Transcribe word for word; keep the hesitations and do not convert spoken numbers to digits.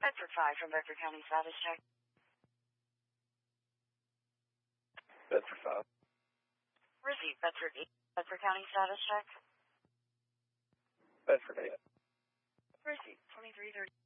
Bedford five from Bedford County status check. Bedford five. Receive Bedford eight. Bedford County status check. Bedford eight. Receive twenty-three thirty.